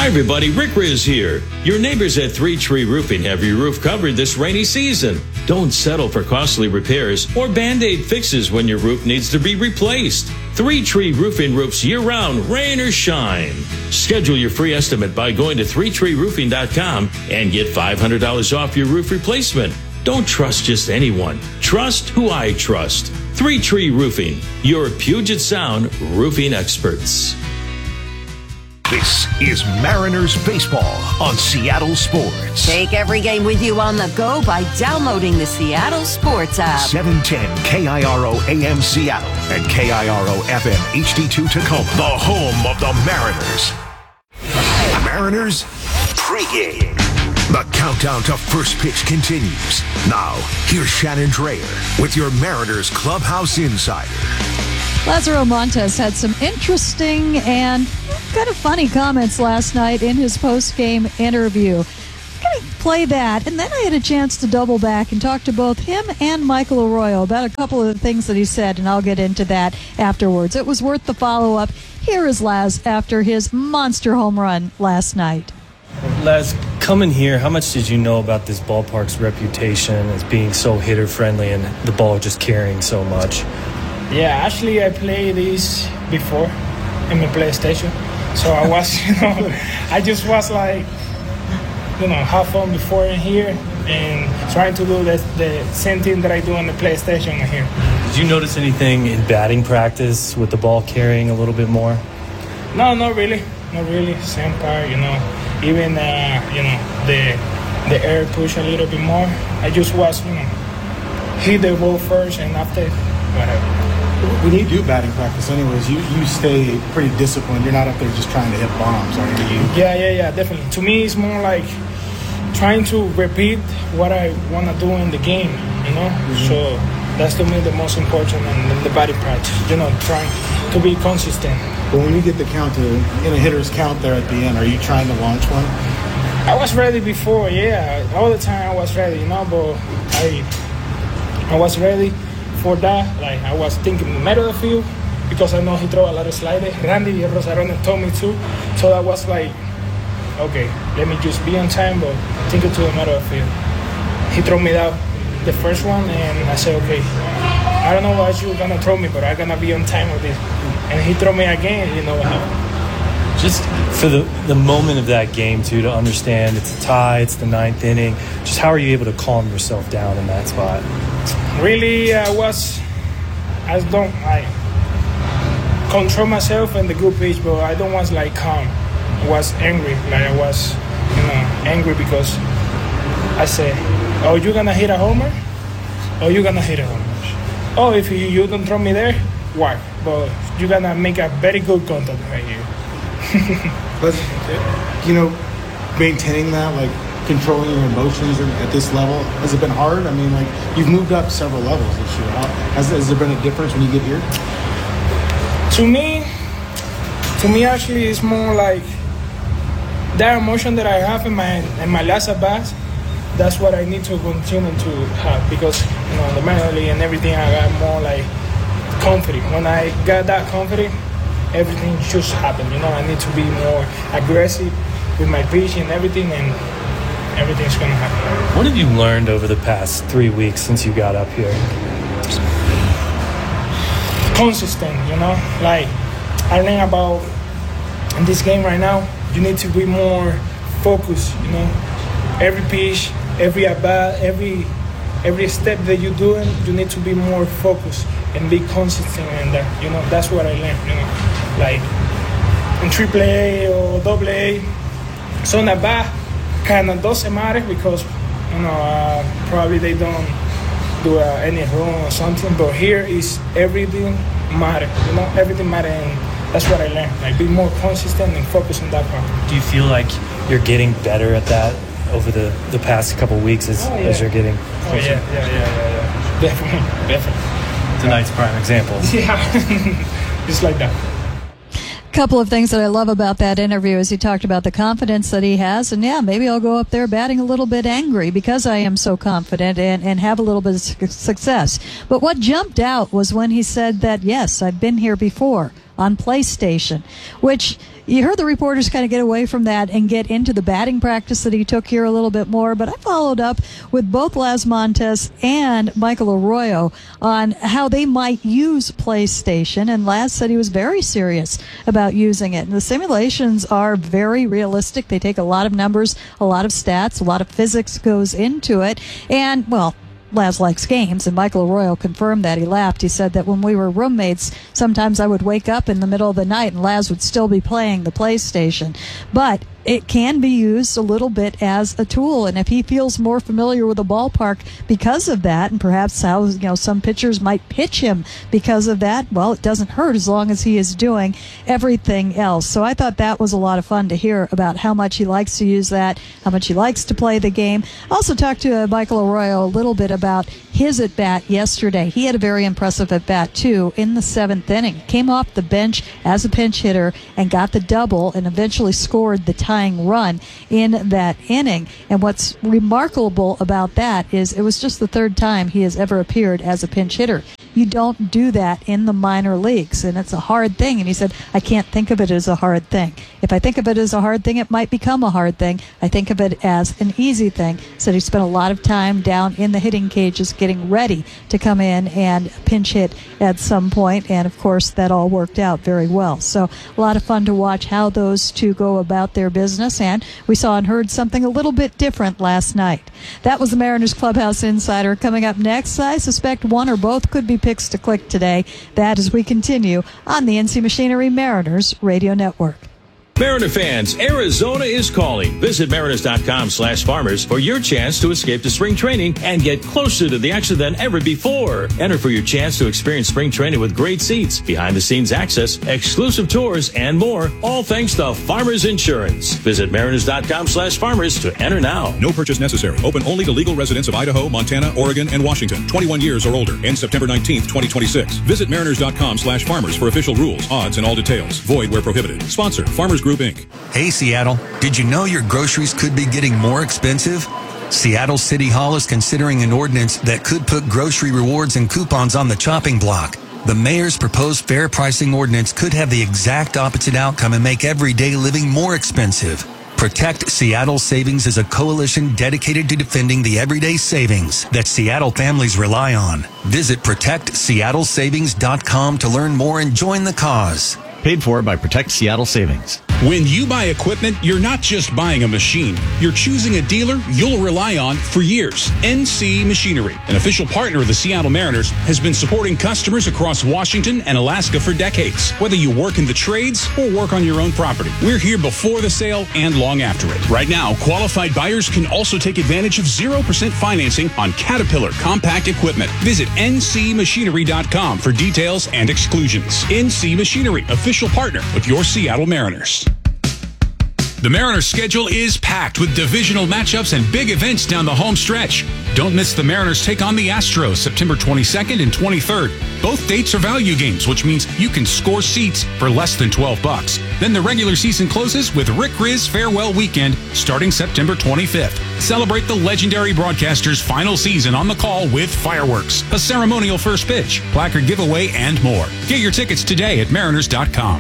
Hi, everybody. Rick Riz here. Your neighbors at Three Tree Roofing have your roof covered this rainy season. Don't settle for costly repairs or Band-Aid fixes when your roof needs to be replaced. Three Tree Roofing roofs year-round, rain or shine. Schedule your free estimate by going to three tree roofing dot com and get five hundred dollars off your roof replacement. Don't trust just anyone. Trust who I trust. Three Tree Roofing, your Puget Sound roofing experts. This is Mariners Baseball on Seattle Sports. Take every game with you on the go by downloading the Seattle Sports app. seven ten K I R O A M Seattle and K I R O F M H D two Tacoma. The home of the Mariners. Mariners pregame. The countdown to first pitch continues. Now, here's Shannon Drayer with your Mariners Clubhouse Insider. Lazaro Montes had some interesting and kind of funny comments last night in his post-game interview. I'm going to play that, and then I had a chance to double back and talk to both him and Michael Arroyo about a couple of the things that he said, and I'll get into that afterwards. It was worth the follow-up. Here is Laz after his monster home run last night. Laz, coming here, how much did you know about this ballpark's reputation as being so hitter-friendly and the ball just carrying so much? Yeah, actually, I played this before in my PlayStation. So I was, you know, I just was like, you know, have fun before in here and trying to do the, the same thing that I do on the PlayStation in here. Did you notice anything in batting practice with the ball carrying a little bit more? No, not really. Not really. Same part, you know. Even, uh, you know, the the air push a little bit more. I just was, you know, hit the ball first and after, whatever. When you do batting practice anyways, you, you stay pretty disciplined. You're not up there just trying to hit bombs, are you? Yeah, yeah, yeah, definitely. To me, it's more like trying to repeat what I want to do in the game, you know? Mm-hmm. So that's to me the most important in the batting practice, you know, trying to be consistent. But when you get the count to, in a hitter's count there at the end, are you trying to launch one? I was ready before, yeah. All the time I was ready, you know, but I, I was ready. For that, like I was thinking the middle of the field because I know he throw a lot of sliders. Randy Rosarone told me to, so that was like, okay, let me just be on time, but think it to the middle of the field. He threw me down the first one, and I said, okay, I don't know what you're gonna throw me, but I'm gonna be on time with this. And he threw me again, you know what happened. Just for the, the moment of that game, too, to understand it's a tie, it's the ninth inning, just how are you able to calm yourself down in that spot? Really, I was, I don't, I control myself in the good pitch, but I don't was like calm. I was angry, like I was, you know, angry because I said, oh, you're gonna hit a homer? Oh, you're gonna hit a homer. Oh, if you, you don't throw me there, why? But you're gonna make a very good contact right here. But, you know, maintaining that, like, controlling your emotions at this level, has it been hard? I mean, like, you've moved up several levels this year. Has, has there been a difference when you get here? To me, to me actually, it's more like that emotion that I have in my in my last at bat. That's what I need to continue to have because, you know, the mentally and everything, I got more like confident. When I got that confident, everything just happened. You know, I need to be more aggressive with my pitch and everything, and everything's going to happen. What have you learned over the past three weeks since you got up here? Consistent, you know? Like, I learned about in this game right now, you need to be more focused, you know? Every pitch, every at-bat, every, every step that you're doing, you need to be more focused and be consistent in that, you know? That's what I learned, you know? Like, in triple A or double A, son at-bat, kind of doesn't matter because, you know, uh, probably they don't do uh, any wrong or something. But here is everything matter, you know, everything matter, and that's what I learned. Like, be more consistent and focus on that part. Do you feel like you're getting better at that over the, the past couple weeks as, oh, yeah. as you're getting closer? Oh, yeah, yeah, yeah, yeah, yeah. Definitely, definitely. Tonight's prime example. Yeah, just like that. Couple of things that I love about that interview is he talked about the confidence that he has, and yeah, maybe I'll go up there batting a little bit angry because I am so confident and, and have a little bit of success. But what jumped out was when he said that, yes, I've been here before. on PlayStation, which you heard the reporters kind of get away from that and get into the batting practice that he took here a little bit more. But I followed up with both Laz Montes and Michael Arroyo on how they might use PlayStation. And Laz said he was very serious about using it. And the simulations are very realistic. They take a lot of numbers, a lot of stats, a lot of physics goes into it. And, well, Laz likes games, and Michael Arroyo confirmed that. He laughed. He said that when we were roommates, sometimes I would wake up in the middle of the night and Laz would still be playing the PlayStation. But it can be used a little bit as a tool, and if he feels more familiar with the ballpark because of that, and perhaps how you know some pitchers might pitch him because of that, well, it doesn't hurt as long as he is doing everything else. So I thought that was a lot of fun to hear about how much he likes to use that, how much he likes to play the game. Also talked to uh, Michael Arroyo a little bit about his at-bat yesterday. He had a very impressive at-bat, too, in the seventh inning. Came off the bench as a pinch hitter and got the double and eventually scored the tying run in that inning. And what's remarkable about that is it was just the third time he has ever appeared as a pinch hitter. You don't do that in the minor leagues, and it's a hard thing. And he said, I can't think of it as a hard thing. If I think of it as a hard thing, it might become a hard thing. I think of it as an easy thing. So he spent a lot of time down in the hitting cages getting ready to come in and pinch hit at some point. And, of course, that all worked out very well. So a lot of fun to watch how those two go about their business. And we saw and heard something a little bit different last night. That was the Mariners Clubhouse Insider. Coming up next, I suspect one or both could be picks to click today. That as we continue on the N C Machinery Mariners Radio Network. Mariner fans, Arizona is calling. Visit mariners.com slash farmers for your chance to escape to spring training and get closer to the action than ever before. Enter for your chance to experience spring training with great seats, behind-the-scenes access, exclusive tours, and more, all thanks to Farmers Insurance. Visit mariners.com slash farmers to enter now. No purchase necessary. Open only to legal residents of Idaho, Montana, Oregon, and Washington. twenty-one years or older. Ends September nineteenth, twenty twenty-six. Visit mariners.com slash farmers for official rules, odds, and all details. Void where prohibited. Sponsor, Farmers Group, Incorporated. Hey, Seattle, did you know your groceries could be getting more expensive? Seattle City Hall is considering an ordinance that could put grocery rewards and coupons on the chopping block. The mayor's proposed fair pricing ordinance could have the exact opposite outcome and make everyday living more expensive. Protect Seattle Savings is a coalition dedicated to defending the everyday savings that Seattle families rely on. Visit protect seattle savings dot com to learn more and join the cause. Paid for by Protect Seattle Savings. When you buy equipment, you're not just buying a machine. You're choosing a dealer you'll rely on for years. N C Machinery, an official partner of the Seattle Mariners, has been supporting customers across Washington and Alaska for decades. Whether you work in the trades or work on your own property, we're here before the sale and long after it. Right now, qualified buyers can also take advantage of zero percent financing on Caterpillar compact equipment. Visit N C machinery dot com for details and exclusions. N C Machinery, official partner of your Seattle Mariners. The Mariners' schedule is packed with divisional matchups and big events down the home stretch. Don't miss the Mariners take on the Astros September twenty-second and twenty-third. Both dates are value games, which means you can score seats for less than twelve bucks. Then the regular season closes with Rick Riz Farewell Weekend starting September twenty-fifth. Celebrate the legendary broadcaster's final season on the call with fireworks, a ceremonial first pitch, placard giveaway, and more. Get your tickets today at mariners dot com.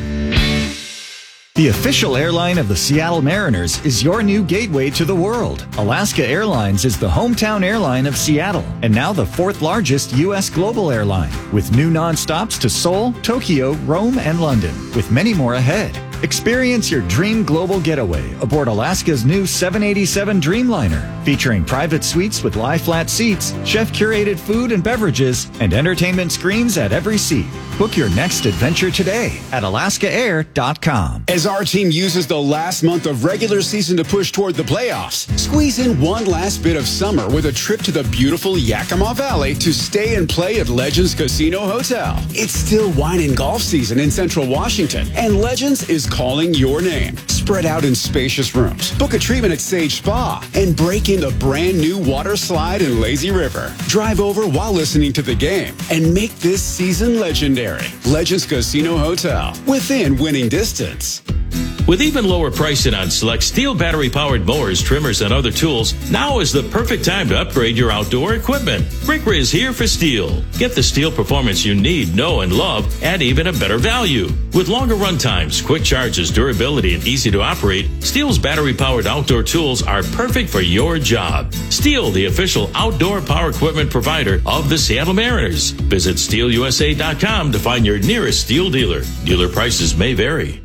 The official airline of the Seattle Mariners is your new gateway to the world. Alaska Airlines is the hometown airline of Seattle and now the fourth largest U S global airline, with new nonstops to Seoul, Tokyo, Rome, and London, with many more ahead. Experience your dream global getaway aboard Alaska's new seven eighty-seven Dreamliner, featuring private suites with lie-flat seats, chef-curated food and beverages, and entertainment screens at every seat. Book your next adventure today at alaska air dot com. As our team uses the last month of regular season to push toward the playoffs, squeeze in one last bit of summer with a trip to the beautiful Yakima Valley to stay and play at Legends Casino Hotel. It's still wine and golf season in Central Washington, and Legends is calling your name. Spread out in spacious rooms, book a treatment at Sage Spa, and break in the brand new water slide in Lazy River. Drive over while listening to the game and make this season legendary. Legends Casino Hotel, within winning distance. With even lower pricing on select Steel battery-powered mowers, trimmers, and other tools, now is the perfect time to upgrade your outdoor equipment. Rick is here for Steel. Get the Steel performance you need, know, and love at even a better value. With longer run times, quick charges, durability, and easy to operate, Steel's battery-powered outdoor tools are perfect for your job. Steel, the official outdoor power equipment provider of the Seattle Mariners. Visit steel u s a dot com to find your nearest Steel dealer. Dealer prices may vary.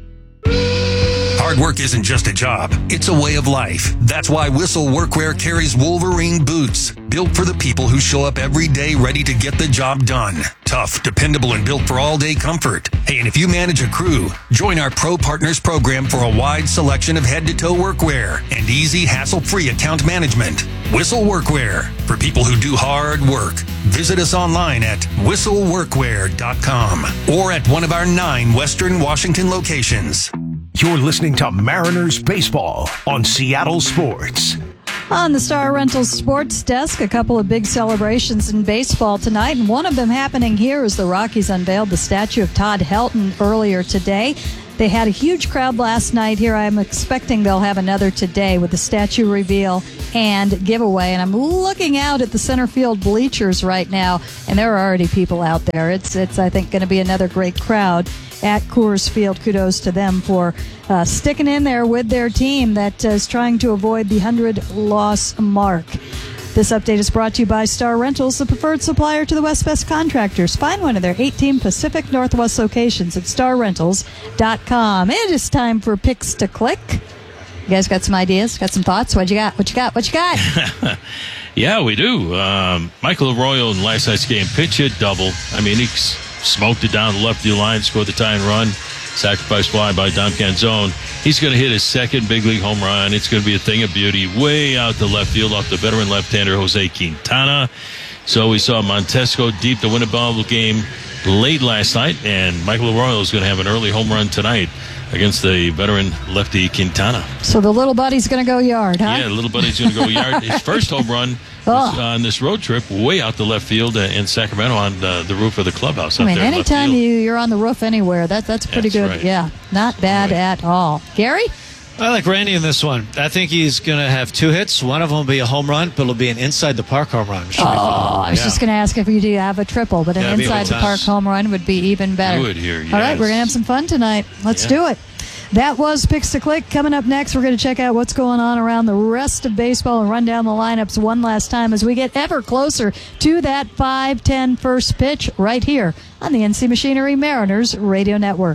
Hard work isn't just a job, it's a way of life. That's why Whistle Workwear carries Wolverine boots, built for the people who show up every day ready to get the job done. Tough, dependable, and built for all-day comfort. Hey, and if you manage a crew, join our Pro Partners program for a wide selection of head-to-toe workwear and easy, hassle-free account management. Whistle Workwear, for people who do hard work. Visit us online at whistle workwear dot com or at one of our nine Western Washington locations. You're listening to Mariners Baseball on Seattle Sports. On the Star Rentals Sports Desk, a couple of big celebrations in baseball tonight, and one of them happening here as the Rockies unveiled the statue of Todd Helton earlier today. They had a huge crowd last night here. I'm expecting they'll have another today with the statue reveal and giveaway. And I'm looking out at the center field bleachers right now, and there are already people out there. It's, it's I think, going to be another great crowd at Coors Field. Kudos to them for uh, sticking in there with their team that is trying to avoid the one hundred loss mark. This update is brought to you by Star Rentals, the preferred supplier to the West Best contractors. Find one of their eighteen Pacific Northwest locations at star rentals dot com. It is time for Picks to Click. You guys got some ideas? Got some thoughts? What you got? What you got? What you got? Yeah, we do. Um, Michael Arroyo in last night's game pitch hit double. I mean, he smoked it down the left field line, scored the tying run. Sacrifice fly by Dom Canzone. He's going to hit his second big league home run. It's going to be a thing of beauty way out the left field off the veteran left-hander Jose Quintana. So we saw Montesco deep to win a ball game late last night, and Michael Arroyo is going to have an early home run tonight against the veteran lefty Quintana. So the little buddy's going to go yard, huh? Yeah, the little buddy's going to go yard. His first home run was oh. on this road trip way out the left field in Sacramento on the, the roof of the clubhouse. I mean, there anytime you, you're on the roof anywhere, that, that's pretty that's good. Right. Yeah, not bad right. at all. Gary? I like Randy in this one. I think he's going to have two hits. One of them will be a home run, but it'll be an inside-the-park home run. Oh, I was yeah. just going to ask if you do have a triple, but an yeah, inside-the-park home run would be even better. Good here, yes. All right, we're going to have some fun tonight. Let's yeah. do it. That was Picks to Click. Coming up next, we're going to check out what's going on around the rest of baseball and run down the lineups one last time as we get ever closer to that five ten first pitch right here on the N C Machinery Mariners Radio Network.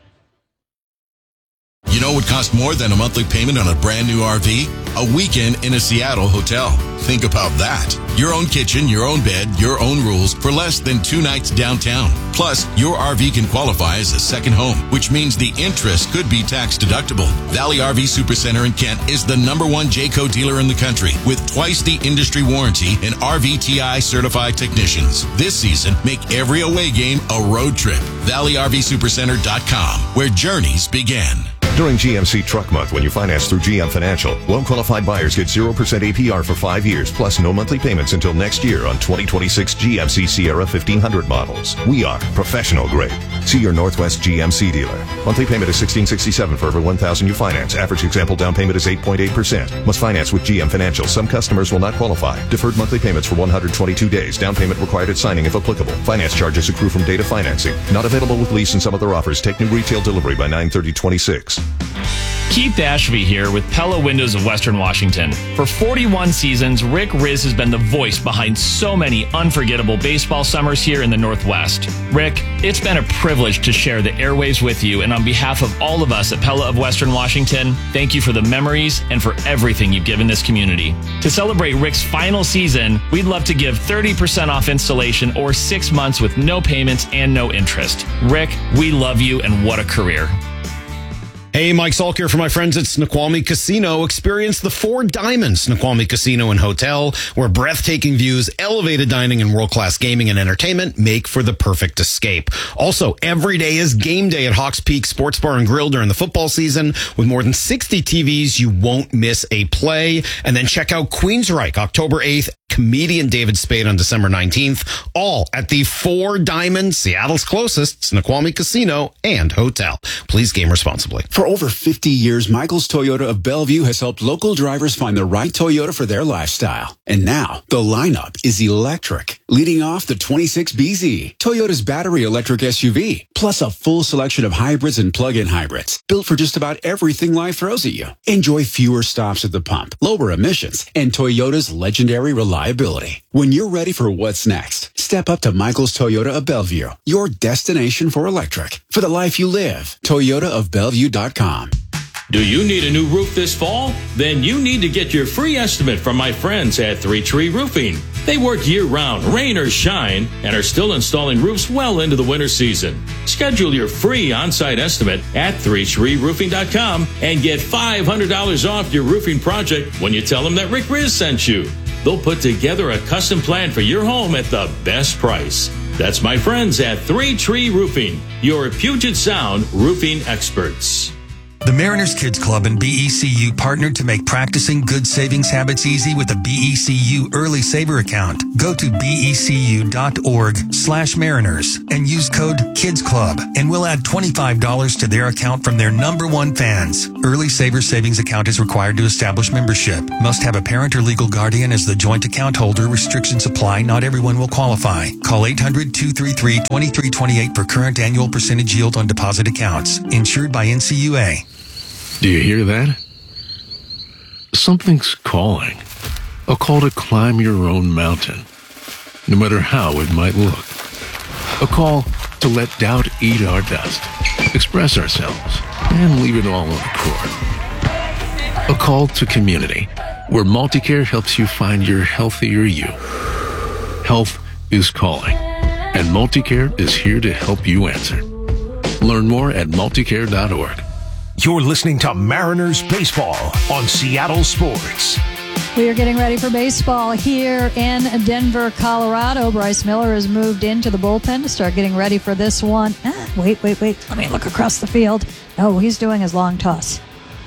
You know what costs more than a monthly payment on a brand new R V? A weekend in a Seattle hotel. Think about that. Your own kitchen, your own bed, your own rules for less than two nights downtown. Plus, your R V can qualify as a second home, which means the interest could be tax deductible. Valley R V Supercenter in Kent is the number one Jayco dealer in the country with twice the industry warranty and R V T I certified technicians. This season, make every away game a road trip. valley r v supercenter dot com, where journeys begin. During G M C Truck Month, when you finance through G M Financial, loan-qualified buyers get zero percent A P R for five years, plus no monthly payments until next year on twenty twenty-six G M C Sierra fifteen hundred models. We are professional grade. See your Northwest G M C dealer. Monthly payment is sixteen sixty-seven for every one thousand you finance. Average example down payment is eight point eight percent. Must finance with G M Financial. Some customers will not qualify. Deferred monthly payments for one hundred twenty-two days. Down payment required at signing if applicable. Finance charges accrue from date of financing. Not available with lease and some other offers. Take new retail delivery by nine thirty twenty-six. Keith Ashby here with Pella Windows of Western Washington. For forty-one seasons, Rick Riz has been the voice behind so many unforgettable baseball summers here in the Northwest. Rick, it's been a privilege to share the airwaves with you, and on behalf of all of us at Pella of Western Washington, thank you for the memories and for everything you've given this community. To celebrate Rick's final season, we'd love to give thirty percent off installation or six months with no payments and no interest. Rick, we love you, and what a career. Hey, Mike Salk here for my friends at Snoqualmie Casino. Experience the Four Diamonds Snoqualmie Casino and Hotel, where breathtaking views, elevated dining, and world-class gaming and entertainment make for the perfect escape. Also, every day is game day at Hawks Peak Sports Bar and Grill during the football season. With more than sixty T Vs, you won't miss a play. And then check out Queensryche October eighth comedian David Spade on December nineteenth, all at the Four Diamond, Seattle's closest Snoqualmie Casino and Hotel. Please game responsibly. For over fifty years, Michael's Toyota of Bellevue has helped local drivers find the right Toyota for their lifestyle. And now, the lineup is electric. Leading off the twenty-six B Z, Toyota's battery electric S U V, plus a full selection of hybrids and plug-in hybrids, built for just about everything life throws at you. Enjoy fewer stops at the pump, lower emissions, and Toyota's legendary reliability. When you're ready for what's next, step up to Michael's Toyota of Bellevue, your destination for electric. For the life you live, Toyota of Bellevue dot com. Do you need a new roof this fall? Then you need to get your free estimate from my friends at Three Tree Roofing. They work year-round, rain or shine, and are still installing roofs well into the winter season. Schedule your free on-site estimate at three tree roofing dot com and get five hundred dollars off your roofing project when you tell them that Rick Riz sent you. They'll put together a custom plan for your home at the best price. That's my friends at Three Tree Roofing, your Puget Sound roofing experts. The Mariners Kids Club and B E C U partnered to make practicing good savings habits easy with a B E C U Early Saver account. Go to becu.org slash Mariners and use code KIDSCLUB, and we'll add twenty-five dollars to their account from their number one fans. Early Saver Savings account is required to establish membership. Must have a parent or legal guardian as the joint account holder. Restrictions apply. Not everyone will qualify. Call eight hundred, two three three, two three two eight for current annual percentage yield on deposit accounts. Insured by N C U A. Do you hear that? Something's calling. A call to climb your own mountain, no matter how it might look. A call to let doubt eat our dust, express ourselves, and leave it all on the court. A call to community, where Multicare helps you find your healthier you. Health is calling, and Multicare is here to help you answer. Learn more at multicare dot org. You're listening to Mariners Baseball on Seattle Sports. We are getting ready for baseball here in Denver, Colorado. Bryce Miller has moved into the bullpen to start getting ready for this one. Ah, wait, wait, wait. Let me look across the field. No, he's doing his long toss.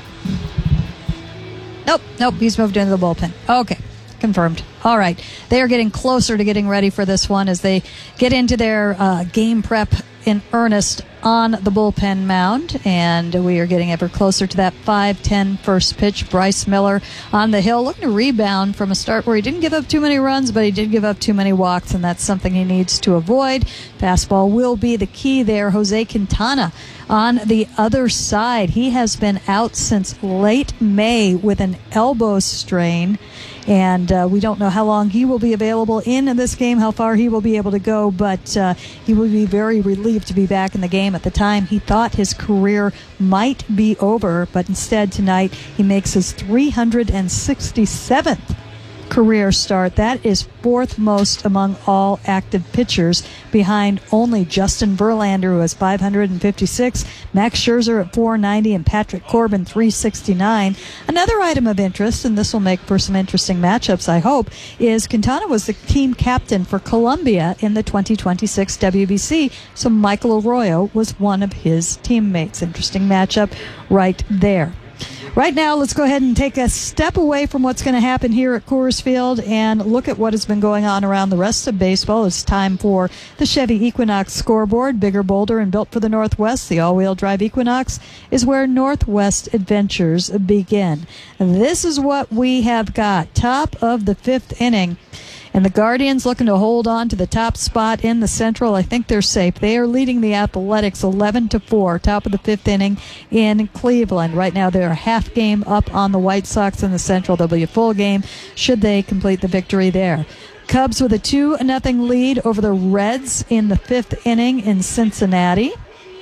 Nope, nope, he's moved into the bullpen. Okay, confirmed. All right. They are getting closer to getting ready for this one as they get into their uh, game prep in earnest on the bullpen mound, and we are getting ever closer to that five ten first pitch. Bryce Miller on the hill, looking to rebound from a start where he didn't give up too many runs, but he did give up too many walks, and that's something he needs to avoid. Fastball will be the key there. Jose Quintana on the other side. He has been out since late May with an elbow strain, and uh, we don't know how long he will be available in this game, how far he will be able to go, but uh, he will be very relieved to be back in the game. At the time, he thought his career might be over, but instead tonight he makes his three hundred sixty-seventh career start. That is fourth most among all active pitchers, behind only Justin Verlander, who has five hundred fifty-six, Max Scherzer at four ninety, and Patrick Corbin three sixty-nine. Another item of interest, and this will make for some interesting matchups, I hope, is Quintana was the team captain for Colombia in the twenty twenty-six W B C, so Michael Arroyo was one of his teammates. Interesting matchup right there. Right now, let's go ahead and take a step away from what's going to happen here at Coors Field and look at what has been going on around the rest of baseball. It's time for the Chevy Equinox scoreboard. Bigger, bolder, and built for the Northwest. The all-wheel drive Equinox is where Northwest adventures begin. And this is what we have got. Top of the fifth inning. And the Guardians looking to hold on to the top spot in the Central. I think they're safe. They are leading the Athletics eleven to four, top of the fifth inning in Cleveland. Right now they're a half game up on the White Sox in the Central. There'll be a full game should they complete the victory there. Cubs with a two nothing lead over the Reds in the fifth inning in Cincinnati.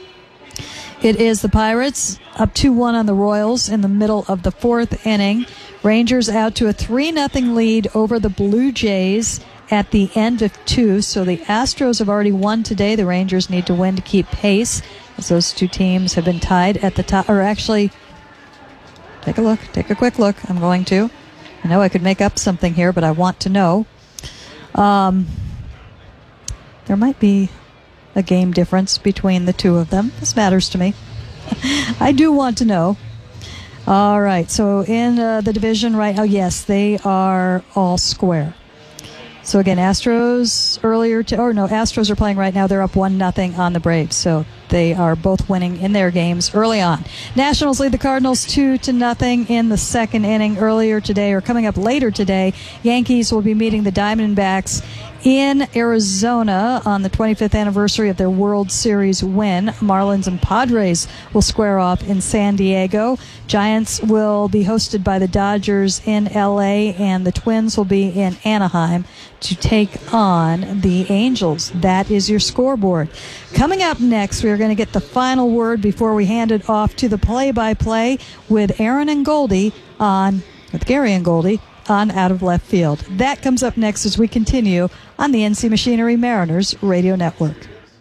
It is the Pirates up two one on the Royals in the middle of the fourth inning. Rangers out to a three nothing lead over the Blue Jays at the end of two. So the Astros have already won today. The Rangers need to win to keep pace, as those two teams have been tied at the top. Or actually, take a look. Take a quick look. I'm going to. I know I could make up something here, but I want to know. Um, there might be a game difference between the two of them. This matters to me. I do want to know. All right, so in uh, the division right now, yes, they are all square. So again, Astros earlier to, or no, Astros are playing right now. They're up one nothing on the Braves. So they are both winning in their games early on. Nationals lead the Cardinals two to nothing in the second inning. Earlier today, or coming up later today, Yankees will be meeting the Diamondbacks in Arizona on the twenty-fifth anniversary of their World Series win. Marlins and Padres will square off in San Diego. Giants will be hosted by the Dodgers in L A, and the Twins will be in Anaheim to take on the Angels. That is your scoreboard. Coming up next, we are going to get the final word before we hand it off to the play-by-play with Aaron and Goldie on, with Gary and Goldie on Out of Left Field. That comes up next as we continue on the N C Machinery Mariners Radio Network.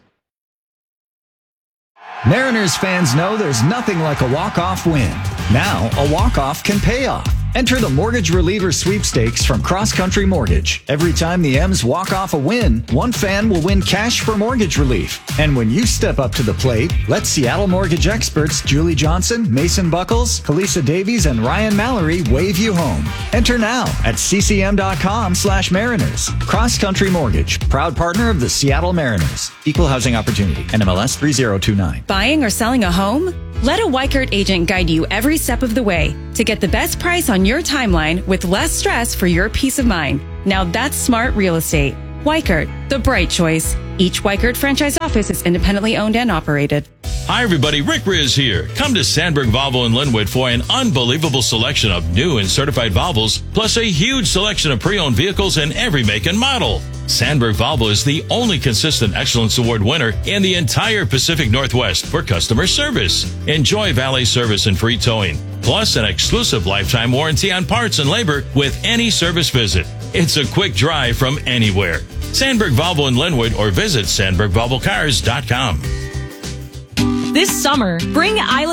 Mariners fans know there's nothing like a walk-off win. Now, a walk-off can pay off. Enter the Mortgage Reliever Sweepstakes from Cross Country Mortgage. Every time the M's walk off a win, one fan will win cash for mortgage relief. And when you step up to the plate, let Seattle mortgage experts Julie Johnson, Mason Buckles, Kalisa Davies, and Ryan Mallory wave you home. Enter now at ccm.com slash Mariners. Cross Country Mortgage, proud partner of the Seattle Mariners. Equal housing opportunity. N M L S three zero two nine. Buying or selling a home? Let a Weichert agent guide you every step of the way to get the best price on your timeline with less stress for your peace of mind. Now that's smart real estate. Weichert, the bright choice. Each Weichert franchise office is independently owned and operated. Hi, everybody. Rick Riz here. Come to Sandberg Volvo in Linwood for an unbelievable selection of new and certified Volvos, plus a huge selection of pre-owned vehicles in every make and model. Sandberg Volvo is the only consistent Excellence Award winner in the entire Pacific Northwest for customer service. Enjoy valet service and free towing, plus an exclusive lifetime warranty on parts and labor with any service visit. It's a quick drive from anywhere. Sandberg Volvo in Linwood, or visit sandberg volvo cars dot com. This summer, bring Island